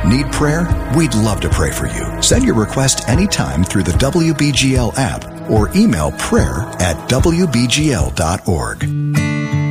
Need prayer? We'd love to pray for you. Send your request anytime through the WBGL app or email prayer@wbgl.org.